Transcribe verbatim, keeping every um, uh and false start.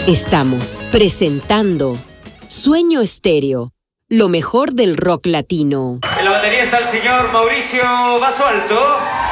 Estamos presentando Sueño Estéreo, lo mejor del rock latino. En la batería está el señor Mauricio Basualto.